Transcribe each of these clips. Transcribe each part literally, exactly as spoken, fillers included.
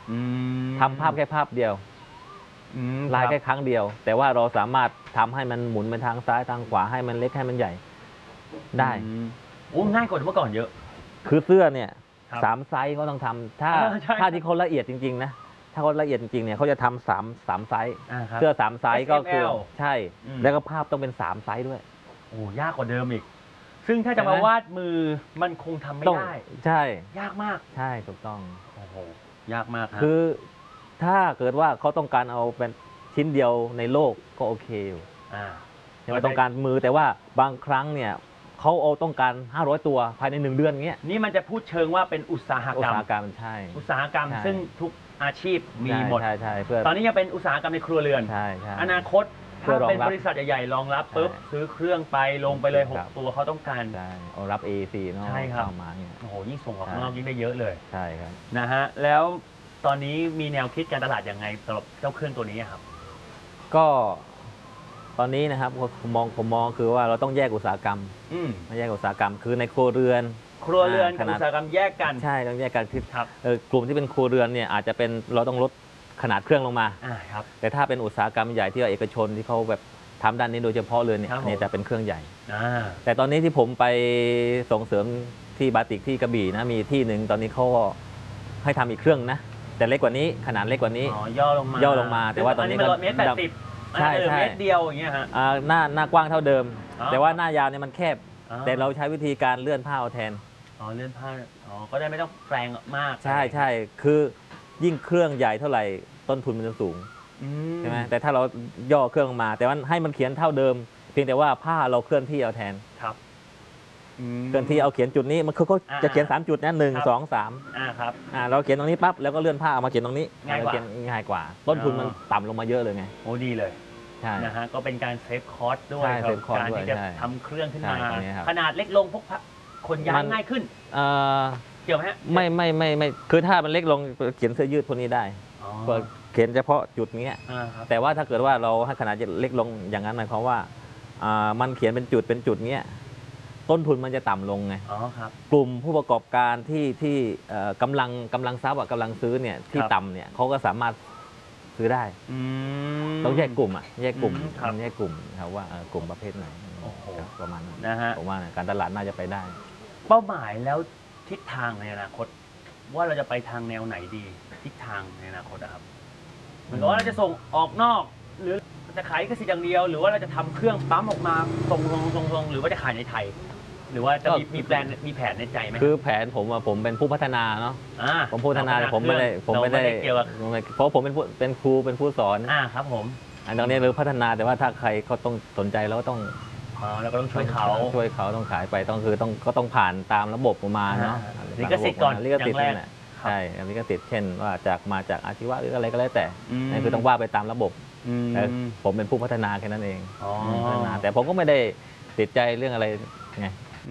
ทำภาพแค่ภาพเดียวลายแค่ครั้งเดียวแต่ว่าเราสามารถทำให้มันหมุนไปทางซ้ายทางขวาให้มันเล็กให้มันใหญ่ได้โอ้ง่ายกว่าเมื่อก่อนเยอะคือเสื้อเนี่ยสามไซส์เขาต้องทำถ้าถ้าที่เขาละเอียดจริงๆนะถ้าเขาละเอียดจริงๆเนี่ยเขาจะทำสามสามไซส์เสื้อสามไซส์ก็คือใช่แล้วก็ภาพต้องเป็นสามไซส์ด้วยโอ้ยากกว่าเดิมอีกซึ่งถ้าจะมาวาดมือมันคงทำไม่ได้ใช่ยากมากใช่ถูกต้องโอ้โหยากมากคือถ้าเกิดว่าเขาต้องการเอาเป็นชิ้นเดียวในโลกก็โอเคอยู่ไม่ต้องการมือแต่ว่าบางครั้งเนี่ยเขาเอาต้องการห้าร้อยตัวภายในหนึ่งเดือนเงี้ยนี่มันจะพูดเชิงว่าเป็นอุตสาหกรรมอุตสาหกรรมใช่อุตสาหกรรมซึ่งทุกอาชีพมีหมดใช่ใช่เพื่อตอนนี้ยังเป็นอุตสาหกรรมในครัวเรือนใช่ใช่อนาคตถ้าเป็นบริษัทใหญ่ๆรองรับปุ๊บซื้อเครื่องไปลงไปเลยหกตัวเขาต้องการใช่เอารับ เอ ซี เนาะใช่ครับมาเนี่ยโอ้โหยิ่งส่งออกนอกยิ่งได้เยอะเลยใช่ครับนะฮะแล้วตอนนี้มีแนวคิดการตลาดยังไงสำหรับเจ้าเครื่องตัวนี้ครับก็ตอนนี้นะครับผมมองผมมองคือว่าเราต้องแยกอุตสาหกรรมไม่แยกอุตสาหกรรมคือในครัวเรือนครัวเรือนกับอุตสาหกรรมแยกกันใช่ต้องแยกกันคือครับกลุ่มที่เป็นครัวเรือนเนี่ยอาจจะเป็นเราต้องลดขนาดเครื่องลงมาครับแต่ถ้าเป็นอุตสาหกรรมใหญ่ที่เอกชนที่เขาแบบทำด้านนี้โดยเฉพาะเลยเนี่ยนี่จะเป็นเครื่องใหญ่แต่ตอนนี้ที่ผมไปส่งเสริมที่บาติกที่กระบี่นะมีที่หนึ่งตอนนี้เขาให้ทำอีกเครื่องนะแต่เล็กกว่านี้ขนาดเล็กกว่านี้ย่อลงมาย่อลงมาแต่ว่าตอนนี้ก็เมตรแปดสิบใช่ใช่เมตรเดียวอย่างเงี้ยฮะหน้าหน้ากว้างเท่าเดิมแต่ว่าหน้ายาวเนี่ยมันแคบแต่เราใช้วิธีการเลื่อนผ้าเอาแทนอ๋อเลื่อนผ้าอ๋อก็ได้ไม่ต้องแปลงมากใช่ใช่คือยิ่งเครื่องใหญ่เท่าไหร่ต้นทุนมันจะสูงใช่ไหมแต่ถ้าเราย่อเครื่องมาแต่ว่าให้มันเขียนเท่าเดิมเพียงแต่ว่าผ้าเราเคลื่อนที่เอาแทนครับเคลื่อนที่เอาเขียนจุดนี้มันคือเขาจะเขียนสามจุดนะหนึ่งสองสามอ่าครับอ่าเราเขียนตรงนี้ปั๊บแล้วก็เลื่อนผ้าเอามาเขียนตรงนี้ง่ายกว่าง่ายกว่าต้นทุนมันต่ำลงมาเยอะเลยไงโอ้ดีเลยใช่นะฮะก็เป็นการเซฟคอสด้วยการที่จะทำเครื่องขึ้นมาขนาดเล็กลงพกขนย้ายง่ายขึ้นเกี่ยวไหมไม่ไม่ไม่ไม่คือถ้ามันเล็กลงเขียนเสื้อยืดพวกนี้ได้เขียนเฉพาะจุดนี้แต่ว่าถ้าเกิดว่าเราให้ขนาดเล็กลงอย่างนั้นหมายความว่ามันเขียนเป็นจุดเป็นจุดนี้ต้นทุนมันจะต่ำลงไงกลุ่มผู้ประกอบการที่ที่กำลังกำลังทรัพย์กำลังซื้อเนี่ยที่ต่ำเนี่ยเขาก็สามารถซื้อได้ต้องแยกกลุ่มอ่ะแยกกลุ่มแยกกลุ่มครับว่ากลุ่มประเภทไหนประมาณนั้นนะฮะผมว่าการตลาดน่าจะไปได้เป้าหมายแล้วทิศทางในอนาคตว่าเราจะไปทางแนวไหนดีทิศทางในอนาคตครับเหมือนกับว่าเราจะส่งออกนอกหรือจะขายลิขสิทธิ์อย่างเดียวหรือว่าเราจะทำเครื่องปั๊มออกมาส่งส่งส่งส่งหรือว่าจะขายในไทยหรือว่าจะมีมีแผนมีแผนในใจไหมคือแผนผมผมเป็นผู้พัฒนาเนาะผมผู้พัฒนาผมไม่ได้ผมไม่ได้เกี่ยวกับเพราะผมเป็นผู้เป็นครูเป็นผู้สอนอ่าครับผมอันนี้เราพัฒนาแต่ว่าถ้าใครเขาต้องสนใจแล้วก็ต้องอ๋อเราก็ต้องช่วยเขาช่วยเขาต้องขายไปต้องคือต้องก็ต้องผ่านตามระบบประมาณเนาะลิขสิทธิ์ก่อนลิขสิทธิ์นี่แหละใช่ลิขสิทธิ์เช่นว่าจากมาจากอาชีวะหรืออะไรก็แล้วแต่นั่นคือต้องว่าไปตามระบบแต่ผมเป็นผู้พัฒนาแค่นั้นเองพัฒนาแต่ผมก็ไม่ได้ติดใจเรื่องอะไรไง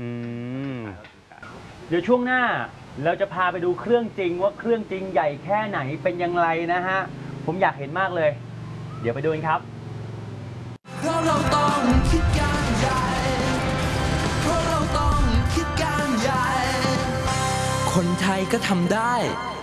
เดี๋ยวช่วงหน้าเราจะพาไปดูเครื่องจริงว่าเครื่องจริงใหญ่แค่ไหนเป็นยังไงนะฮะผมอยากเห็นมากเลยเดี๋ยวไปดูกันครับเพราะเราต้องคิดการใหญ่เพราะเราต้องคิดการใหญ่คนไทยก็ทำได้